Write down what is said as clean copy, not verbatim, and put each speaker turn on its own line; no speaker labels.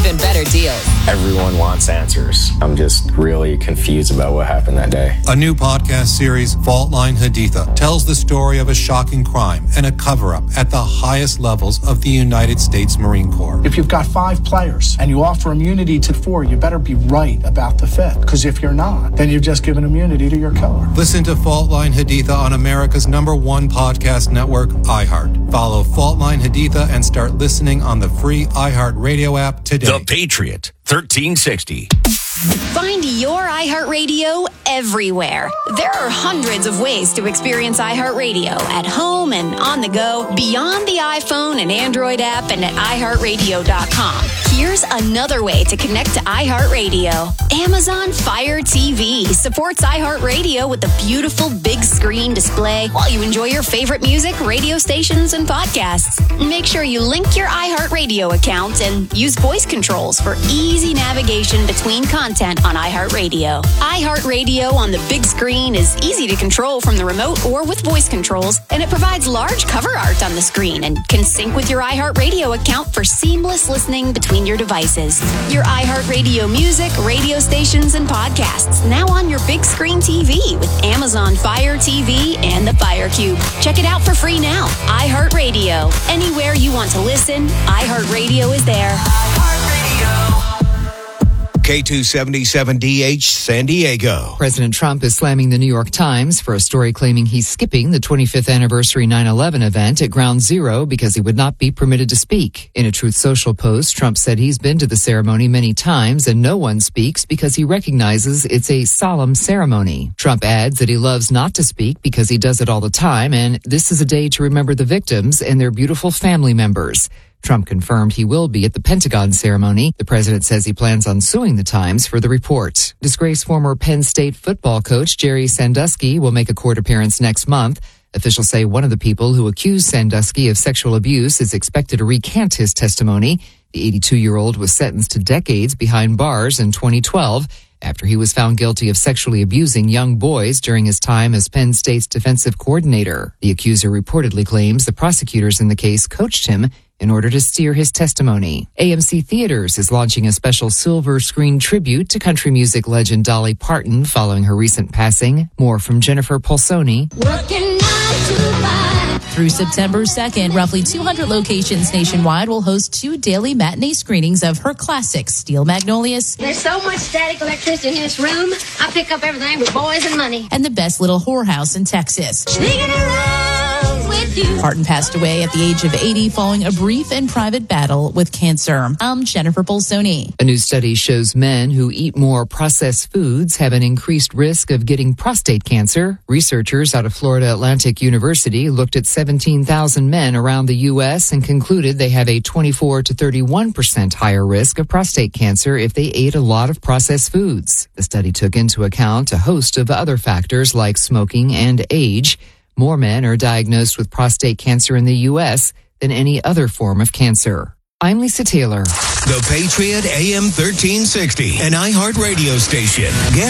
even better deals.
Everyone wants answers. I'm just really confused about what happened that day.
A new podcast series, Fault Line Haditha, tells the story of a shocking crime and a cover-up at the highest levels of the United States Marine Corps.
If you've got 5 players and you offer immunity to 4, you better be right about the 5th. Because if you're not, then you've just given immunity to your killer.
Listen to Fault Line Haditha on America's #1 podcast network, iHeart. Follow Fault Line Haditha and start listening on the free iHeart Radio app today.
The Patriot, 1360.
Find your iHeartRadio everywhere. There are hundreds of ways to experience iHeartRadio at home and on the go, beyond the iPhone and Android app and at iHeartRadio.com. Here's another way to connect to iHeartRadio. Amazon Fire TV supports iHeartRadio with a beautiful big screen display while you enjoy your favorite music, radio stations, and podcasts. Make sure you link your iHeartRadio account and use voice controls for easy navigation between content on iHeartRadio. iHeartRadio on the big screen is easy to control from the remote or with voice controls, and it provides large cover art on the screen and can sync with your iHeartRadio account for seamless listening between your devices. Your iHeartRadio music, radio stations, and podcasts now on your big screen TV with Amazon Fire TV and the Fire Cube. Check it out for free now. iHeartRadio. Anywhere you want to listen, iHeartRadio is there.
K277DH San Diego.
President Trump is slamming the New York Times for a story claiming he's skipping the 25th anniversary 9/11 event at Ground Zero because he would not be permitted to speak. In a Truth Social post, Trump said he's been to the ceremony many times and no one speaks because he recognizes it's a solemn ceremony. Trump adds that he loves not to speak because he does it all the time, and this is a day to remember the victims and their beautiful family members. Trump confirmed he will be at the Pentagon ceremony. The president says he plans on suing the Times for the report. Disgraced former Penn State football coach Jerry Sandusky will make a court appearance next month. Officials say one of the people who accused Sandusky of sexual abuse is expected to recant his testimony. The 82-year-old was sentenced to decades behind bars in 2012 after he was found guilty of sexually abusing young boys during his time as Penn State's defensive coordinator. The accuser reportedly claims the prosecutors in the case coached him in order to steer his testimony. AMC Theaters is launching a special silver screen tribute to country music legend Dolly Parton following her recent passing. More from Jennifer Polsoni.
Working 9 to 5. Through September 2nd, roughly 200 locations nationwide will host 2 daily matinee screenings of her classic, Steel Magnolias.
There's so much static electricity in this room, I pick up everything with boys and money.
And The Best Little Whorehouse in Texas.
Sneaking around with you.
Parton passed away at the age of 80 following a brief and private battle with cancer. I'm Jennifer Polsoni.
A new study shows men who eat more processed foods have an increased risk of getting prostate cancer. Researchers out of Florida Atlantic University looked at 17,000 men around the U.S. and concluded they have a 24 to 31% higher risk of prostate cancer if they ate a lot of processed foods. The study took into account a host of other factors like smoking and age. More men are diagnosed with prostate cancer in the U.S. than any other form of cancer. I'm Lisa Taylor.
The Patriot AM 1360, an iHeart radio station.